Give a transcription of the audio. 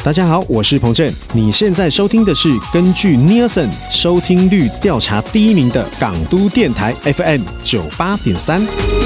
大家好，我是彭震。你现在收听的是根据 Nielsen 收听率调查第1名的港都电台 FM 98.3。